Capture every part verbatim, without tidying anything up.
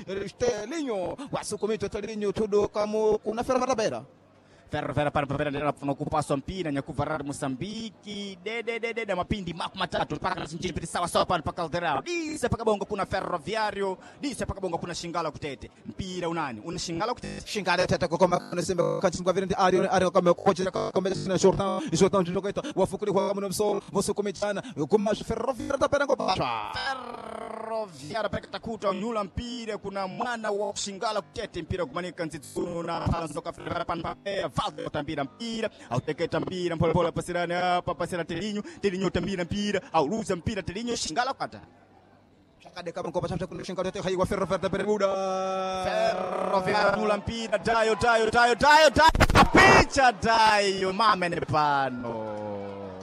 Telinho wasukumito Telinho tudo kama kuna Ferro Vera Ferro Vera para para para kupaso mpira nyakuvarar Mosambiki de de de de mapindi maku matatu mpaka nasinjini sawa sawa pale paka Caldeirão dise paka bongo kuna Ferroviário dise paka bongo kuna Xingala Kutete mpira unani una Xingala Kutete Xingala Kutete koma kuna Simba kanti kwa virindi ari ari kama kocha kama na Jordan Jordan tudo kaito wafukuri kwa kama msolo wasukumitana kuma Ferroviário da pera kwa Ferroviário peka takuta nyula mpira kuna mwana wa Xingala Kutete mpira kumanika nzitsunu na palanzoka Ferroviário panpa Valdo tambira mpira au teketa mpira pole pole pasirani hapa pasira Telinho Telinho tambira mpira au luza mpira Telinho Xingala kwata Chakade kama kwa pacha kuna Xingala Kutete haiwa Ferroviário da Bermuda Ferroviário nula mpira dayo dayo dayo dayo dayo picha dayo mamene pano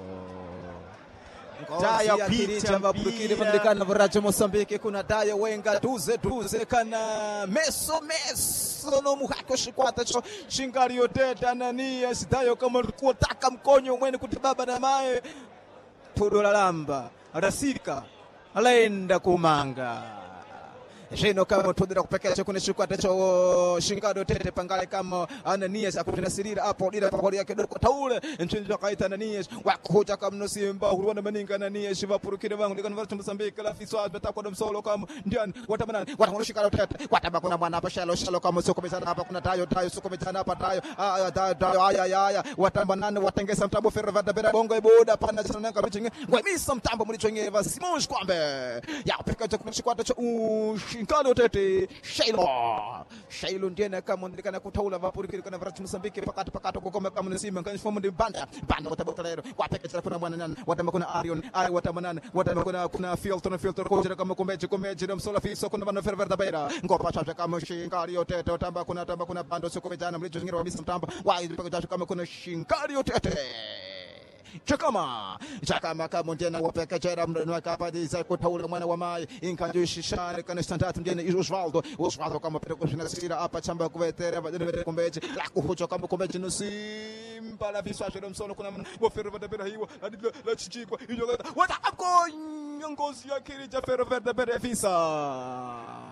Daya picha vapurukiri vandikana varacho Mosambiki kuna Daya wenga duze duze kana meso meso no muhako shikwata cho Xingala Kutete anania sidayo kama kutaka mkonyo mwene kutibaba na mae Tudola lamba rasika alaenda kumanga Jeno kama tudira kupekea kuna shikwata cho Xingala Kutete pangale kama Ananias akutinasirira hapo dira pakori yake doko taule nchinja kaita Ananias wakuja kama no Simba huruana maninga Ananias vapurukire vangu ndikana vatu Mozambique la fiswa betakwa ndo msolo kama ndiani watamanani watakono Xingala Kutete wataba kuna mwana hapa shalo shalo kama soko mezana hapa kuna tayo tayo soko mezana hapa tayo aya tayo tayo aya aya watambanane watengesa mtambo Ferroviário da Beira bongo iboda pana sana kama chinge ngwemisa mtambo mulichongeva Simons kwambe ya peka kuna shikwata cho Xingala Kutete Shailo Shailo ndiye kama ndikana kutaula vapurikiri kana varachi Mozambique pakati pakati kokoma kama nsimba ngani fomu ndi banda banda watabotalero wapeka kuna mwana nani watama kuna Arion ari watamanana watama kuna kuna filter filter koja kama kombeji kombeji msola fiso kuna banda Ferroviário da Beira ngopa chacha kama Xingala Kutete utamba kuna tamba kuna bando soko vijana mlicho ngira wamisa mtamba wai peka kama kuna Xingala Kutete Chakama Chakama kama ndiye wapeka chera mwana kapa diza kutaula mwana wa mai inkanjo shishare kana standard ndiye Osvaldo Osvaldo kama pere kushina sira hapa chamba kuvetera badere kombeje la kuhocho kama kombeje no Simba la visage ndo msono kuna wa Ferroviário da Beira hiwa la chichikwa hiyo wata akonyo ngozi ya kirija Ferroviário da Beira visa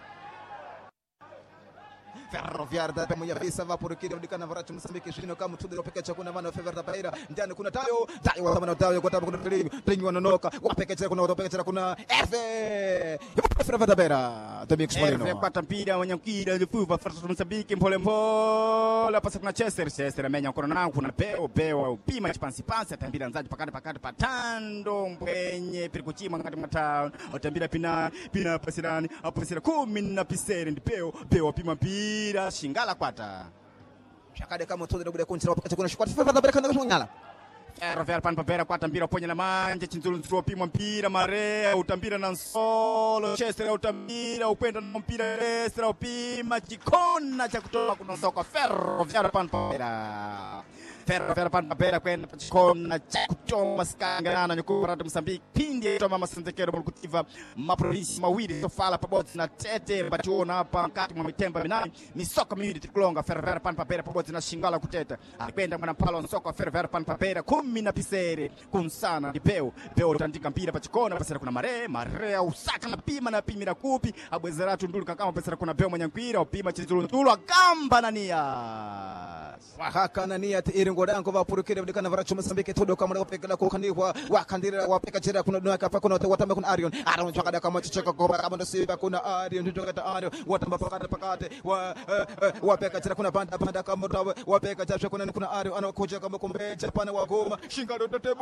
Ferroviário da Beira visa vapurukiri ndikana varacho Mozambique shino kama tudiro peka chakuna vana Ferroviário da Beira ndani kuna tayo tayo watamana tayo kwa tabu kuna Telinho Telinho wanonoka wapeka chakuna wapeka chakuna F Ferroviário da Beira Domingos Moreno F pata mpira wanyankira lifuva farsa Mozambique mpole mpole pasa kuna Chester Chester amenya kuna kuna Beo Beo pima chipansi pansi atambira nzaji pakati pakati patando mbwenye pirikuchima ngati mata atambira pina pina pasirani apasira kumi na pisere ndi Beo Beo pima mpira Xingala kwata Chakade kama tudiro bude kunchira wapeka chakuna shikwata Ferroviário da Beira kana kunyala Ferroviário pan papera kwata mpira ponya na manje chinzulu nzuru pima mpira marea utambira na solo Chester utambira ukwenda na mpira Chester upima chikona cha kutoka kunosoka Ferroviário pan papera Ferroviário pan papera kwenda chikona cha kutoka skangana nyukura Mozambique pindi toma masanzekero mulkutiva maprovinsi mawili sofala pabodzi na Tete bationa hapa kati mwa mitemba minani misoka miwili tikulonga Ferroviário pan papera pabodzi na Xingala Kutete alikwenda mwana palo nsoko Ferroviário pan papera kumi na pisere kunsana ndi Beo Beo tandika mpira pachikona pasera kuna Mare Mare usaka na pima na pimira kupi abwezeratu ndulu kama pasera kuna Beo mwanyankwira upima chizulu ndulu agamba nania wahaka nania iringo dango vapurukire ndikana varacho Mozambique todo kama wapeka kukandiwa wakandira wapeka chera kuna doka pa kuna watamba kuna Arion Arion chakada kama chicheka kwa kama ndo Simba kuna Arion ndio kata Arion watamba pakate pakate wa wapeka chera kuna banda banda kama ndo wapeka chera kuna kuna Arion anakuja kama kombeje pana wagoma Xingala Kutete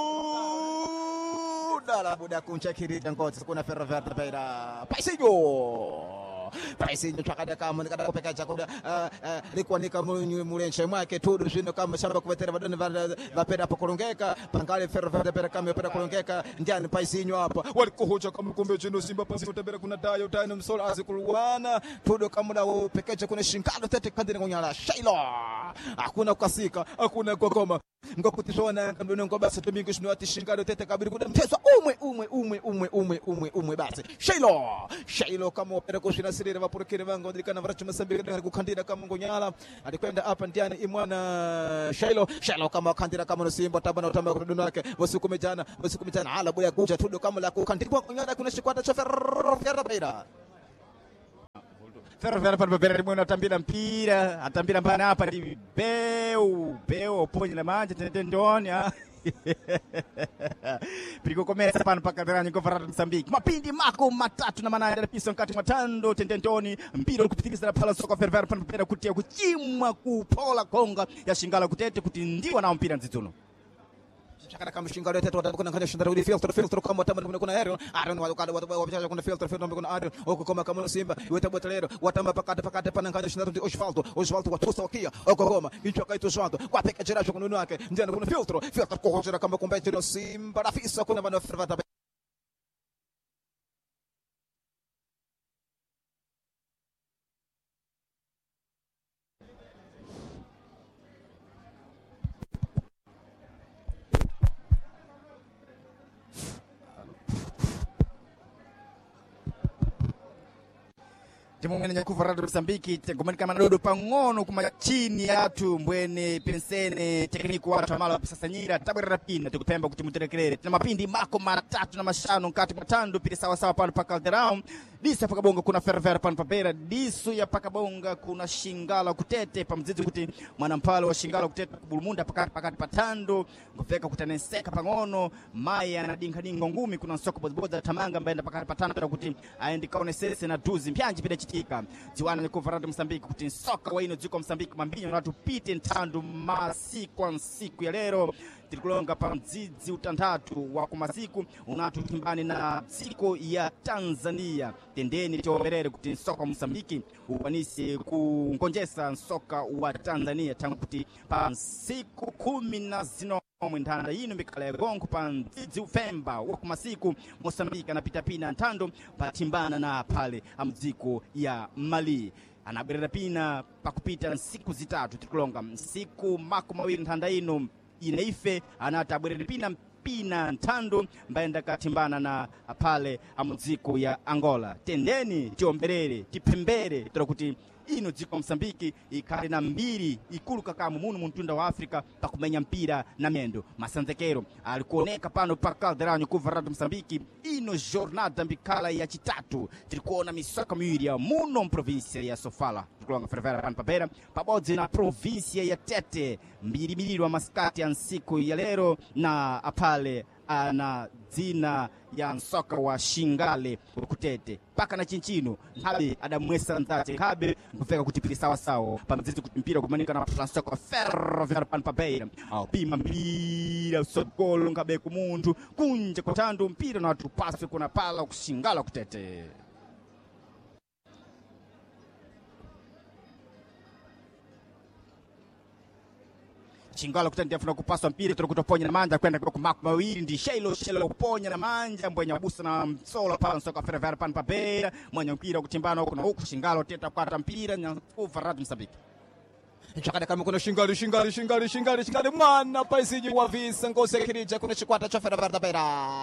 dala buda kuncha kirija ngoti kuna Ferroviário da Beira Paisinho Paisinho chakada kama nikada kupeka chakula likuwa nika mulenche mwake tudu shino kama shamba kuvetera badani vapera pa kulongeka pangale Ferroviário da Beira kama pera kulongeka ndiani Paisinho hapa walikuhoja kama kumbe chino Simba Paisinho da Beira kuna tayo tayo msolo azikuluwana tudu kama na pekeche kuna Xingala Kutete kandini kunyala Shailo hakuna kukasika hakuna kokoma ngokutishona kamdono ngobasa Domingos no Xingala Kutete kabiri kuda mteso umwe umwe umwe umwe umwe umwe umwe basi Shailo Shailo kama opera kushina sirira vapurukire vango ndikana varacho Mozambique ndikana kukandira kama ngonyala alikwenda hapa ndiani imwana Shailo Shailo kama kandira kama no Simba tabana utamba kudono yake wasukume jana wasukume jana ala boya kuja tudo kama la kukandira ngonyala kuna shikwata cha Ferroviário da Beira Ferroviário para Papera mwana atambira mpira, atambira mbana hapa ni Beu, Beu uponye na manja tendendoni ah. Piriko começa pano para Cadeirani com Ferroviário Moçambique. Mapindi mako matatu na manada pisa nkati matando tendendoni mpira ukupitiliza na pala soka Ferroviário para Papera kutia kuchimwa kupola konga ya Shingala kutete kutindiwa na mpira nzituno. Chakara kama Shingalo tete wata kuna kanya shindara uli filter filter kama tamba kuna kuna aerial aron watu kada watu wapicha kuna filter filter kuna aerial oko kama kama Simba weta botelero watamba pakata pakata pana kanya shindara uli Osvaldo Osvaldo watusa wakia oko goma hicho kaito Osvaldo kwa peka jeracho kuna nunake ndani kuna filter filter kwa jera kama competitor Simba rafisa kuna bana fervata Timu mwenye kufaradu Msambiki tegumanika manadodo pangono kuma chini yatu mbwene pensene tekniku watu amala sasa nyira tabwera rapina tukupemba kuti muterekerere na mapindi mako matatu na mashano nkati matando pili sawa sawa pano paka Caldeirão disa paka bonga kuna Ferroviário pano papera disu ya paka bonga kuna Shingala kutete pamzizi kuti mwanampalo wa Shingala kutete kubulumunda pakati pakati patando ngofeka kutaneseka pangono maya na dinga dinga ngumi kuna soko boziboza tamanga mbaenda pakati patando kuti aendikaone sese na duzi mpyanji pide tika jiwana ni kufaradu Msambiki kuti soka waino juko Msambiki mambinyo na watu pite ntandu masiku wa siku ya lero tilikulonga pa mzizi utandatu wa kumasiku unatu timbani na siku ya Tanzania tendeni tioberere kuti soka Msambiki upanisi kungonjesa soka wa Tanzania tangu kuti pa siku kumi na zino mwendanda ino mikala ya gongo pa mzizi ufemba wa kumasiku Mosambika na pita pina ntando patimbana na pale amziko ya Mali anaberera pina pakupita siku zitatu tikulonga siku mako mawili ntanda ino inaife anataberera pina pina ntando mbaenda katimbana na pale amziko ya Angola tendeni tiomberere tipembere turakuti ino dziko Msambiki ikali na mbiri ikulu kakamu munu muntunda wa Afrika pakumenya mpira na mendo masanzekero alikuoneka pano pa Caldeirão kuvaradu Msambiki ino jornada mbikala ya chitatu tilikuona misoka miwiri ya muno provinsia ya Sofala tukulonga Ferroviário pano papera pabodzi na provinsia ya Tete mbiri mbiri wa maskati ya nsiku ya lero na apale ana zina ya nsoka wa Shingale kutete paka na chinchino habe adamwesa ntate habe kufeka kutipili sawa sawa pamzizi kutimpira kumanika na Francisco Ferroviário pano papera au pima mpira sokolo ngabe kumuntu kunje kutando mpira na watu pasi kuna pala kushingala kutete Shingala kutende afuna kupaswa mpira tunakutoponya na manja kwenda kwa mako mawili ndi Shelo Shelo kuponya na manja mbwenya busa na msola pala soka Ferroviário pano papera mwenye mpira kutimbana huko na huko Shingala teta kwata mpira na kuvaradu Msambiki Chakada kama kuna Shingali Shingali Shingali Shingali Shingali mwana paisiji wa visa ngose kirija kuna chikwata cha Ferroviário papera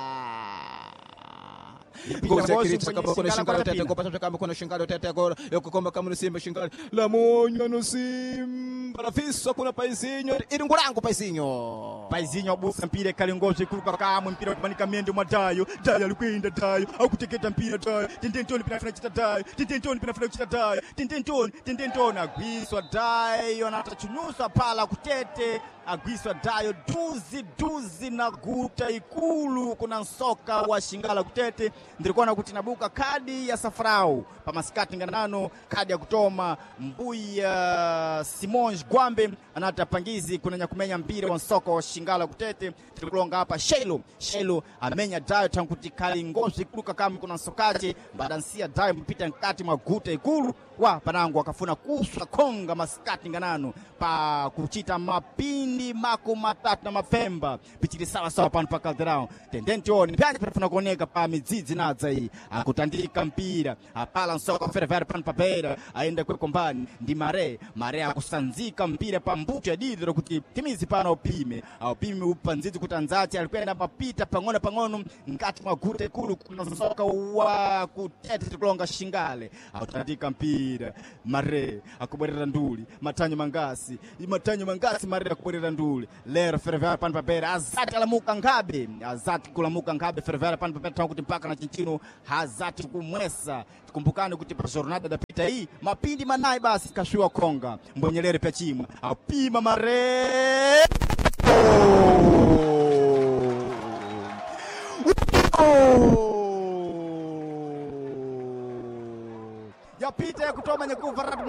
Ngoja kirita kama kuna Shingalo tete ngopata kama kuna Shingalo tete agora eu koma kama no Simba Shingalo la monyo no Simba rafisa kuna paizinho iringurango paizinho paizinho abusa mpira kalingoje kuruka kama mpira kumanika mende madayo dayo alikwenda dayo au kuteketa mpira dayo tendentoni pinafuna chita dayo tendentoni pinafuna chita dayo tendentoni tendentoni agwiswa dayo anatachunyusa pala kutete agwiswa dayo duzi duzi na guta ikulu kuna soka wa Shingala kutete ndilikuwa na kutinabuka kadi ya Safrau pa maskati nganano kadi ya kutoma Mbuya Simon Gwambe anatapangizi kuna nyakumenya mpira wa soka wa Shingala kutete tulikulonga hapa Shelo Shelo amenya dayo tanguti kali ngozi kuruka kama kuna sokaje badansia dayo mpita nkati maguta ikulu wa panangu wakafuna kuswa konga maskati nganano pa kuchita mapindi mako matatu na mafemba pichiri sawa sawa pano pa Caldeirão tendenti oni mpyaje pafuna kuoneka pa mizizi naza hii akutandika mpira apala nsoka Ferroviário pano papera aenda kwe kombani ndi Mare Mare akusanzika mpira pa mbuto ya didro kuti timizi pano upime upime upanzizi kutanzati alikwenda papita pangona pangono ngati maguta ikulu kuna soka wa kutete tukulonga Shingale akutandika mpira Mare akubwerera nduli matanyo mangasi matanyo mangasi Mare akubwerera nduli lero Ferroviário pano papera azati alamuka ngabe azati kulamuka ngabe Ferroviário pano papera tangu kuti mpaka na chinchino hazati kumwesa. Tukumbukane kuti pa jornada da pita hii mapindi manai basi kashua konga mbonyelere pya chimwa apima mare yapita ya kutoma nyekuva